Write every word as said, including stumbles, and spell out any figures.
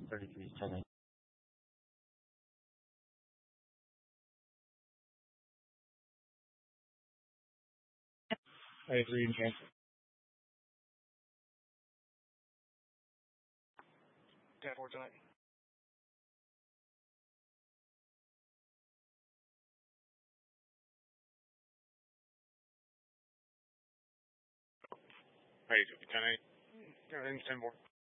thirty-three, ten. I agree and cancel. ten four tonight. Hey, ten eight. ten four.